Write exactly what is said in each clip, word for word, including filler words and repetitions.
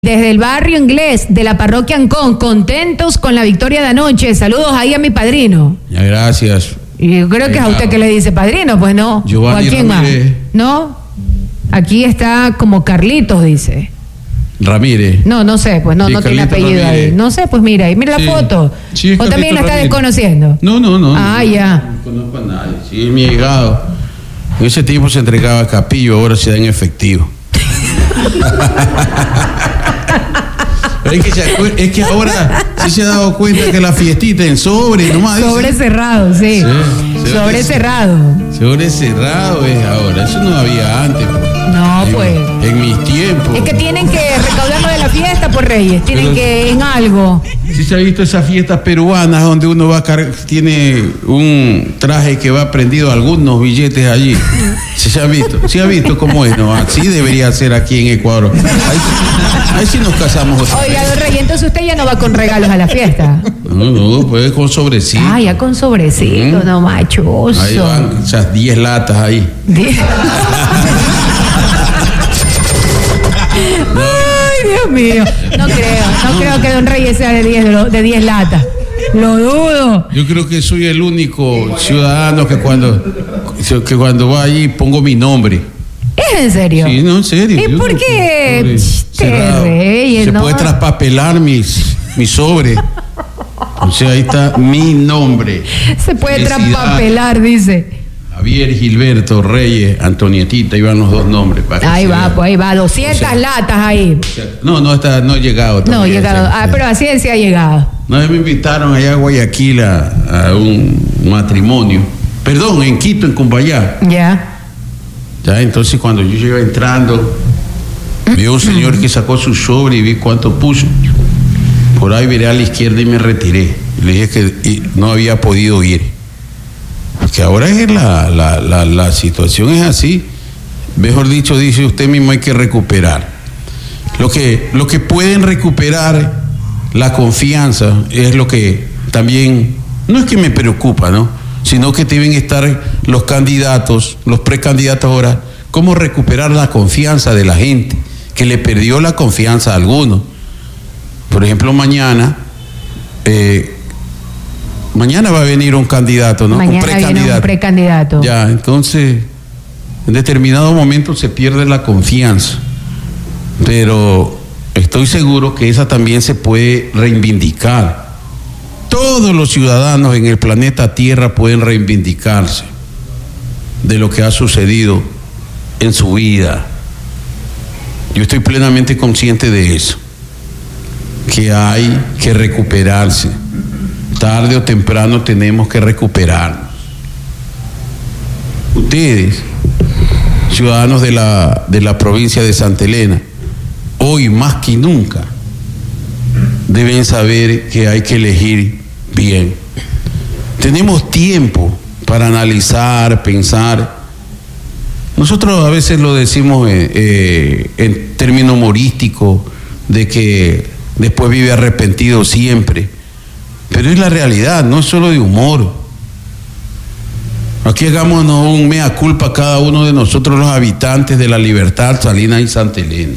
Desde el barrio inglés de la parroquia Ancón, contentos con la victoria de anoche. Saludos ahí a mi padrino. Ya, gracias. Y yo creo que es a usted que le dice padrino, pues no. Giovanni ¿O a quién Ramírez. más? No. Aquí está como Carlitos, dice. Ramírez. No, no sé, pues no, Sí, no tiene Carlitos apellido Ramírez. ahí. No sé, pues mira, ahí mira Sí. la foto. Sí, es ¿O también la Carlitos está Ramírez. desconociendo? No, no, no. Ah, no, ya. No conozco a nadie. Sí, mi llegado. En ese tiempo se entregaba capillo, ahora se da en efectivo. Pero es que, se acuer- es que ahora sí se ha dado cuenta que la fiestita en sobre, nomás dice. Sobre cerrado, sí. Sí, Sobre sí. cerrado. Sobre cerrado es ahora, eso no había antes. Pues. No, En- pues. En mis tiempos. Es que tienen que recaudarlo de la fiesta, por Reyes. Tienen Pero- que en algo. Sí se ha visto esas fiestas peruanas donde uno va a car- tiene un traje que va prendido algunos billetes allí. Sí se ha visto, sí ha visto cómo es, ¿no? Así debería ser aquí en Ecuador. Ahí, ahí sí nos casamos otra Oiga, vez. don Reyes, entonces usted ya no va con regalos a la fiesta. No, no, pues con sobrecito. Ah, ya con sobrecito, Ujú. no machoso. Ahí van esas diez latas ahí. Die- Ay, Dios mío. No creo, no creo que don Reyes sea de diez de diez latas. Lo dudo. Yo creo que soy el único ciudadano que cuando que cuando va allí pongo mi nombre. ¿Es en serio? Sí, no, en serio. ¿Y Yo por no- qué? sobre Ch, te cerrado. reyes, Se ¿no? puede traspapelar mis, mi sobre. O sea, ahí está mi nombre. Se puede Felicidades. trapapelar, dice. Javier Gilberto Reyes, Antonietita, iban los dos nombres. para que Ahí se va, vea. pues ahí va, doscientas O sea, latas ahí. No, no, está, no he llegado No, todavía. llegado. Sí, Ah, sí. pero así decía llegado. Una vez me invitaron allá a Guayaquil a, a un matrimonio. Perdón, en Quito, en Cumbayá. Ya. Ya, entonces cuando yo iba entrando, vi a un señor que sacó su sobre y vi cuánto puso. Por ahí viré a la izquierda y me retiré. Le dije que y no había podido ir. Porque ahora es la, la, la, la situación es así. Mejor dicho, dice usted mismo, hay que recuperar. Lo que, lo que pueden recuperar la confianza es lo que también, no es que me preocupa, ¿no? Sino que deben estar los candidatos, los precandidatos ahora, cómo recuperar la confianza de la gente, que le perdió la confianza a algunos. Por ejemplo, mañana, eh, mañana va a venir un candidato, ¿no? Mañana un viene precandidato. un precandidato. Ya, entonces, en determinado momento se pierde la confianza, pero estoy seguro que esa también se puede reivindicar. Todos los ciudadanos en el planeta Tierra pueden reivindicarse de lo que ha sucedido en su vida. Yo estoy plenamente consciente de eso, que hay que recuperarse. Tarde o temprano tenemos que recuperarnos. Ustedes, ciudadanos de la, de la provincia de Santa Elena, hoy más que nunca deben saber que hay que elegir bien. Tenemos tiempo para analizar, pensar. Nosotros a veces lo decimos eh, eh, en términos humorísticos, de que después vive arrepentido siempre. Pero es la realidad, no es solo de humor. Aquí hagámonos un mea culpa cada uno de nosotros, los habitantes de La Libertad, Salinas y Santa Elena.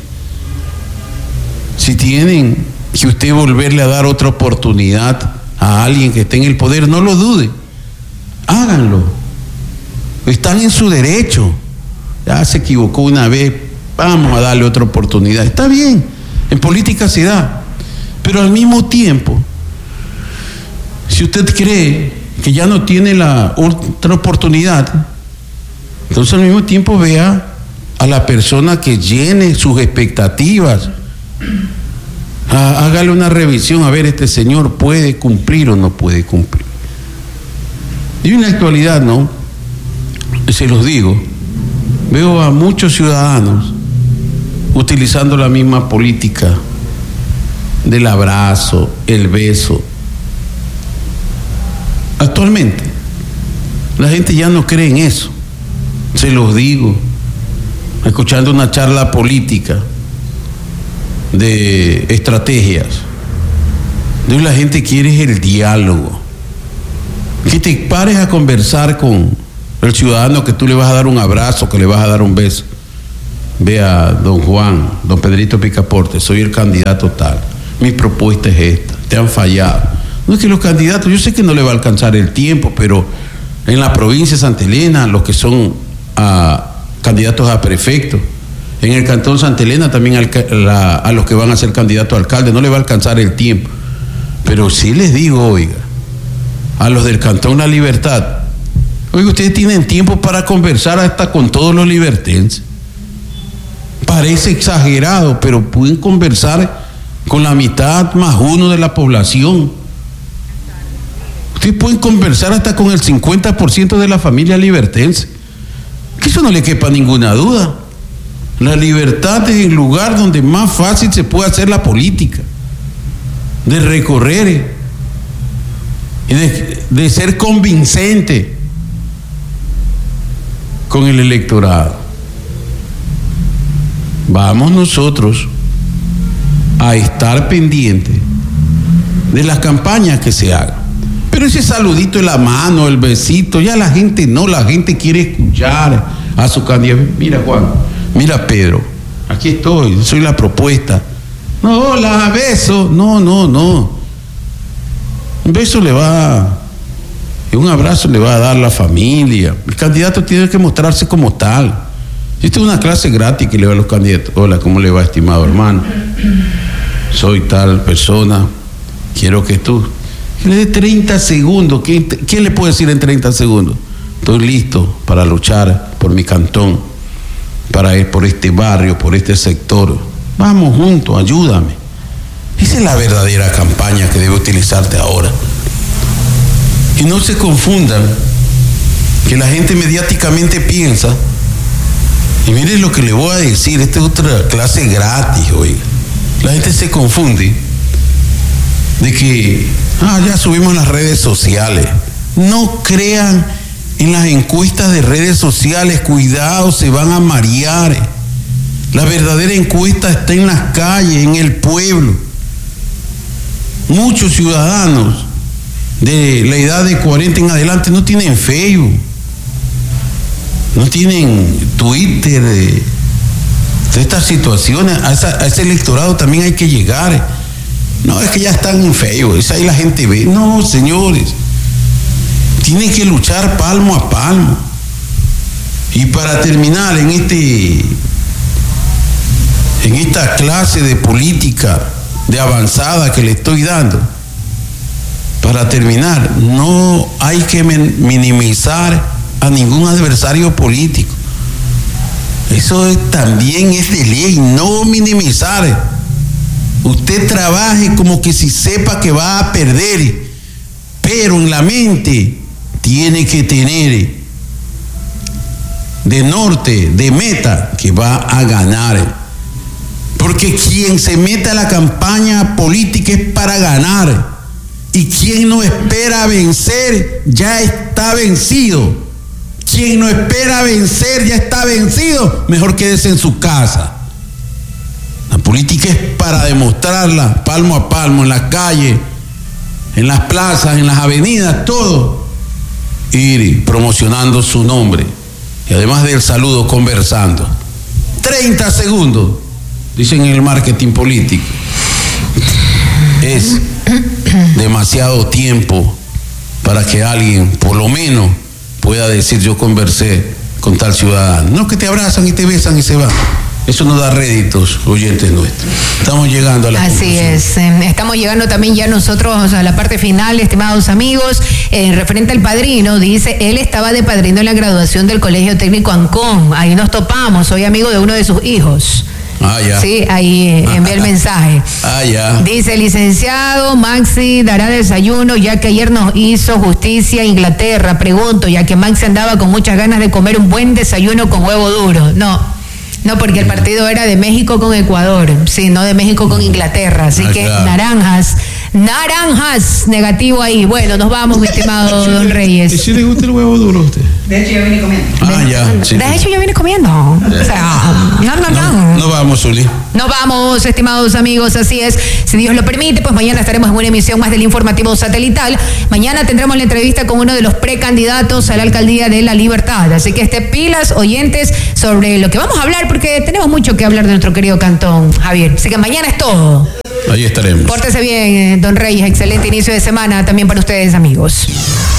Si tienen que usted volverle a dar otra oportunidad a alguien que esté en el poder, no lo dude, háganlo. Están en su derecho. Ya se equivocó una vez, vamos a darle otra oportunidad. Está bien, en política se da, pero al mismo tiempo, si usted cree que ya no tiene la otra oportunidad, entonces al mismo tiempo vea a la persona que llene sus expectativas. Hágale una revisión a ver, este señor puede cumplir o no puede cumplir. Y en la actualidad, ¿no? Se los digo, veo a muchos ciudadanos utilizando la misma política del abrazo, el beso. Actualmente, la gente ya no cree en eso. Se los digo, escuchando una charla política de estrategias. Entonces la gente quiere el diálogo. Que te pares a conversar con el ciudadano que tú le vas a dar un abrazo, que le vas a dar un beso. vea, don Juan, don Pedrito Picaporte, soy el candidato tal, mi propuesta es esta, te han fallado. No es que los candidatos, yo sé que no le va a alcanzar el tiempo, pero en la provincia de Santa Elena, los que son uh, candidatos a prefecto, en el cantón Santa Elena también al, la, a los que van a ser candidatos a alcalde, no le va a alcanzar el tiempo. Pero sí les digo, oiga, a los del cantón La Libertad, oiga, ustedes tienen tiempo para conversar hasta con todos los libertenses. Parece exagerado, pero pueden conversar con la mitad más uno de la población. Ustedes pueden conversar hasta con el cincuenta por ciento de la familia libertense. Que eso no le quepa ninguna duda. La Libertad es el lugar donde más fácil se puede hacer la política, de recorrer y de, de ser convincente con el electorado. Vamos nosotros a estar pendientes de las campañas que se hagan. Pero ese saludito en la mano, el besito, ya la gente no, la gente quiere escuchar a su candidato. Mira, Juan, mira, Pedro, aquí estoy, soy la propuesta. No, hola, beso. No, no, no. Un beso le va, y un abrazo le va a dar la familia. El candidato tiene que mostrarse como tal. Esta es una clase gratis que le va a los candidatos. Hola, ¿cómo le va, estimado hermano? Soy tal persona, quiero que tú... Que le dé treinta segundos. ¿Quién, ¿Quién le puede decir en treinta segundos? Estoy listo para luchar por mi cantón, para por este barrio, por este sector. Vamos juntos, ayúdame. Esa es la verdadera campaña que debe utilizarte ahora. Y no se confundan que la gente mediáticamente piensa, y miren lo que le voy a decir, esta es otra clase gratis, oiga. La gente se confunde de que, ah, ya subimos las redes sociales. No crean en las encuestas de redes sociales, cuidado, se van a marear. La verdadera encuesta está en las calles, en el pueblo. Muchos ciudadanos de la edad de cuarenta en adelante no tienen Facebook, no tienen Twitter. De, de estas situaciones, a, esa, a ese electorado también hay que llegar. No, es que ya están en Facebook, es ahí la gente ve. No, señores, tienen que luchar palmo a palmo. Y para terminar en este en esta clase de política de avanzada que le estoy dando, para terminar, no hay que minimizar a ningún adversario político. Eso es, también es de ley, no minimizar. Usted trabaje como que si sepa que va a perder, pero en la mente tiene que tener de norte, de meta, que va a ganar. Porque quien se mete a la campaña política es para ganar. Y quien no espera vencer, ya está vencido. Quien no espera vencer, ya está vencido. Mejor quédese en su casa. La política es para demostrarla palmo a palmo, en la calle, en las plazas, en las avenidas, todo. Ir promocionando su nombre. Y además del saludo, conversando. treinta segundos, dicen en el marketing político. Es demasiado tiempo para que alguien, por lo menos, pueda decir: yo conversé con tal ciudadano. No que te abrazan y te besan y se van. Eso no da réditos, oyentes nuestros. Estamos llegando a la Así conclusión. es, eh, estamos llegando también ya nosotros a la parte final, estimados amigos. Eh, referente al padrino, dice, él estaba de padrino en la graduación del Colegio Técnico Ancón. Ahí nos topamos, soy amigo de uno de sus hijos. Ah, ya. Sí, ahí eh, envié el mensaje. Ah, ya. Dice, licenciado Maxi dará desayuno, ya que ayer nos hizo justicia Inglaterra. Pregunto, ya que Maxi andaba con muchas ganas de comer un buen desayuno con huevo duro. No. No, porque el partido era de México con Ecuador, sí, no de México con Inglaterra, así ah, que claro. naranjas, naranjas, negativo ahí. Bueno, nos vamos, mi estimado don Reyes. ¿Y si le gusta el huevo duro a usted? De hecho, ya vine comiendo. Ah, de, ya. Sí, de sí. hecho, yo vine comiendo. O sea, no, no, no. No, no vamos, Zuli. Nos vamos, estimados amigos, así es. Si Dios lo permite, pues mañana estaremos en una emisión más del informativo satelital. Mañana tendremos la entrevista con uno de los precandidatos a la alcaldía de La Libertad. Así que esté pilas, oyentes, sobre lo que vamos a hablar, porque tenemos mucho que hablar de nuestro querido cantón, Javier. Así que mañana es todo. Ahí estaremos. Pórtese bien, don Reyes. Excelente inicio de semana también para ustedes, amigos.